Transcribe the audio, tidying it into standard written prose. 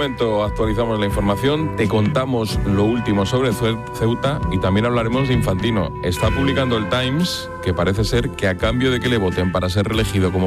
momento actualizamos la información, te contamos lo último sobre Ceuta y también hablaremos de Infantino. Está publicando el Times que parece ser que a cambio de que le voten para ser reelegido como